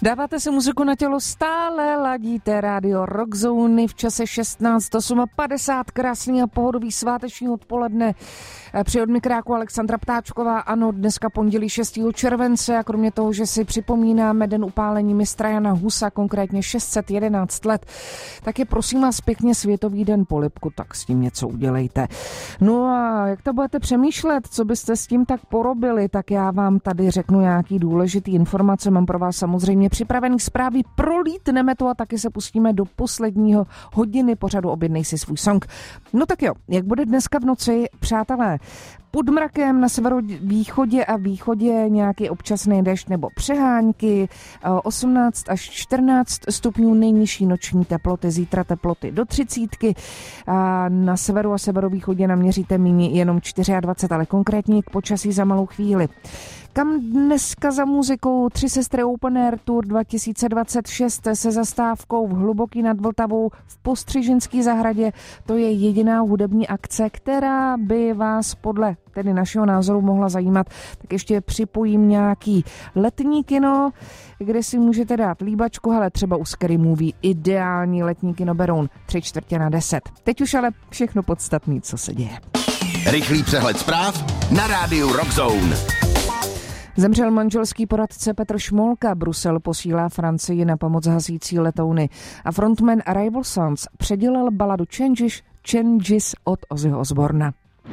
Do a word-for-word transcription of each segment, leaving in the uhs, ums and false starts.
Dáváte si muziku na tělo, stále ladíte rádio Rockzone v čase šestnáct padesát osm, krásný a pohodový sváteční odpoledne. Při od mikráku Alexandra Ptáčková, ano, dneska pondělí šestého července a kromě toho, že si připomínáme den upálení mistra Jana Husa, konkrétně šest set jedenáct let, tak je prosím vás pěkně Světový den polibku, tak s tím něco udělejte. No a jak to budete přemýšlet, co byste s tím tak porobili, tak já vám tady řeknu nějaký důležitý informace, mám pro vás samozřejmě připravený zprávy, prolítneme to a taky se pustíme do posledního hodiny pořadu Objednej si svůj song. No tak jo, jak bude dneska v noci, přátelé? Pod mrakem na severovýchodě a východě nějaký občasný déšť nebo přehánky, osmnáct až čtrnáct stupňů nejnižší noční teploty, zítra teploty do třicítky, a na severu a severovýchodě naměříte míň jenom dvacet čtyři, ale konkrétně k počasí za malou chvíli. Kam dneska za muzikou Tři sestry Open Air Tour dva tisíce dvacet šest se zastávkou v Hluboký nad Vltavou v Postřižinské zahradě. To je jediná hudební akce, která by vás podle tedy našeho názoru mohla zajímat. Tak ještě připojím nějaký letní kino, kde si můžete dát líbačku, hele třeba u Scary Movie ideální letní kino Beroun tři čtvrtě na deset. Teď už ale všechno podstatné, co se děje. Rychlý přehled zpráv na rádiu Rockzone. Zemřel manželský poradce Petr Šmolka, Brusel posílá Francii na pomoc hasící letouny a frontman Rival Sons předělal baladu Changes, Changes od Ozzyho Osborna.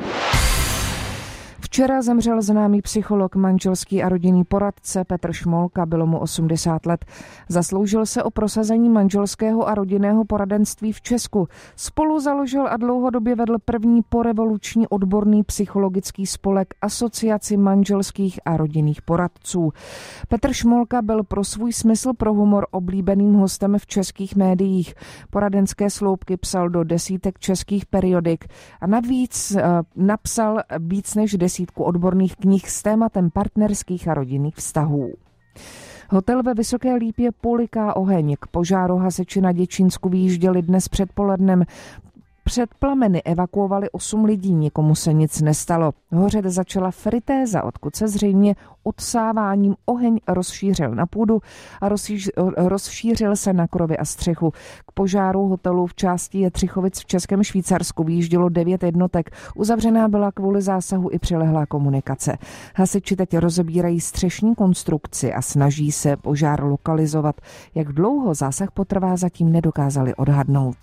Včera zemřel známý psycholog, manželský a rodinný poradce Petr Šmolka, bylo mu osmdesát let. Zasloužil se o prosazení manželského a rodinného poradenství v Česku. Spolu založil a dlouhodobě vedl první porevoluční odborný psychologický spolek Asociaci manželských a rodinných poradců. Petr Šmolka byl pro svůj smysl pro humor oblíbeným hostem v českých médiích. Poradenské sloupky psal do desítek českých periodik a navíc eh, napsal víc než desítku odborných knih s tématem partnerských a rodinných vztahů. Hotel ve Vysoké Lípě poliká oheň. K požáru hasiči na Děčínsku vyjížděli dnes předpolednem. Před plameny evakuovali osm lidí, nikomu se nic nestalo. Hořet začala fritéza, odkud se zřejmě odsáváním oheň rozšířil na půdu a rozšířil se na krovy a střechu. K požáru hotelu v části Jetřichovic v Českém Švýcarsku vyjíždělo devět jednotek. Uzavřená byla kvůli zásahu i přilehlá komunikace. Hasiči teď rozebírají střešní konstrukci a snaží se požár lokalizovat. Jak dlouho zásah potrvá, zatím nedokázali odhadnout.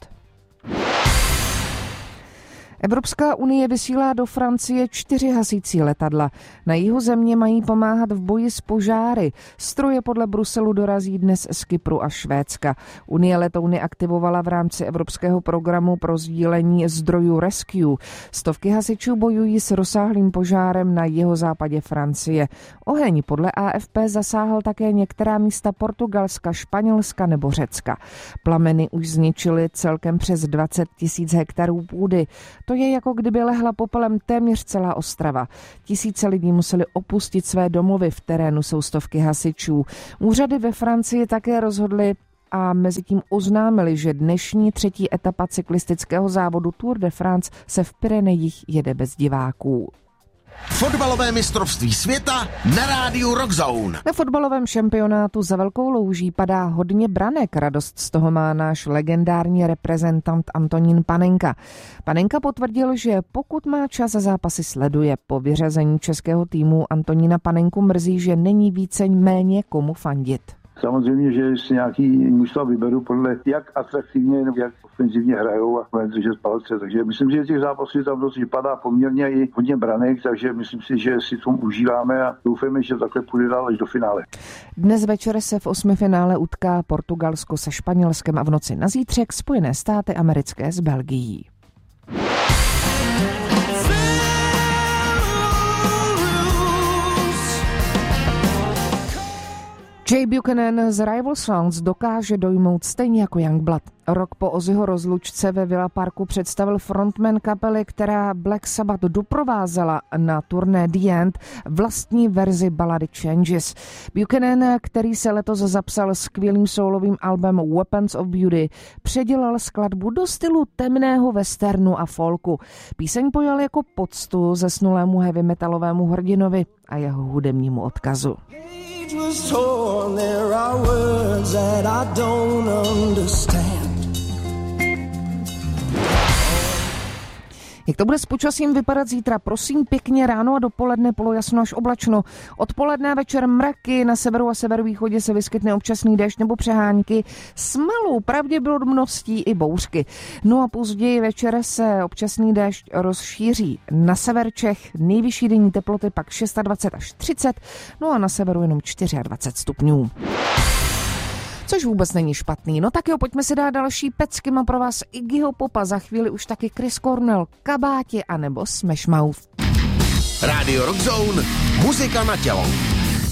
Evropská unie vysílá do Francie čtyři hasící letadla. Na jihu země mají pomáhat v boji s požáry. Stroje podle Bruselu dorazí dnes z Kypru a Švédska. Unie letouny aktivovala v rámci evropského programu pro sdílení zdrojů Rescue. Stovky hasičů bojují s rozsáhlým požárem na jihozápadě Francie. Oheň podle A F P zasáhl také některá místa Portugalska, Španělska nebo Řecka. Plameny už zničily celkem přes dvacet tisíc hektarů půdy. To je jako kdyby lehla popelem téměř celá Ostrava. Tisíce lidí museli opustit své domovy, v terénu jsou stovky hasičů. Úřady ve Francii také rozhodly a mezi tím oznámili, že dnešní třetí etapa cyklistického závodu Tour de France se v Pyrenejích jede bez diváků. Fotbalové mistrovství světa na rádiu Rockzone. Na fotbalovém šampionátu za Velkou Louží padá hodně branek. Radost z toho má náš legendární reprezentant Antonín Panenka. Panenka potvrdil, že pokud má čas, zápasy sleduje. Po vyřazení českého týmu Antonína Panenku mrzí, že není více méně komu fandit. Samozřejmě, že si nějaký mužstva vyberu podle jak atraktivně nebo jak ofenzivně hrajou a budeme držet palce. Takže myslím, že těch zápasů tam dost vypadá poměrně i hodně branek, takže myslím si, že si tomu užíváme a doufáme, že takhle půjde dál až do finále. Dnes večer se v osmifinále utká Portugalsko se Španělskem a v noci na zítřek Spojené státy americké s Belgií. Jay Buchanan z Rival Sons dokáže dojmout stejně jako Youngblood. Rok po Ozzyho rozlučce ve Villa Parku představil frontman kapely, která Black Sabbath doprovázela na turné The End, vlastní verzi balady Changes. Buchanan, který se letos zapsal skvělým soulovým albem Weapons of Beauty, předělal skladbu do stylu temného westernu a folku. Píseň pojal jako poctu zesnulému heavy metalovému hrdinovi a jeho hudebnímu odkazu. Was torn, there I was. words that I don't understand. Jak to bude s počasím vypadat zítra? Prosím pěkně, ráno a dopoledne polojasno až oblačno. Odpoledne a večer mraky, na severu a severovýchodě se vyskytne občasný déšť nebo přehánky s malou pravděpodobností i bouřky. No a později večer se občasný déšť rozšíří na sever Čech, nejvyšší denní teploty pak dvacet šest až třicet, no a na severu jenom dvacet čtyři stupňů. Což vůbec není špatný. No tak jo, pojďme si dát další pecky. Mám pro vás Iggyho Popa, za chvíli už taky Chris Cornell, Kabáti anebo Smash Mouth. Rádio Rock Zone, muzika na tělo.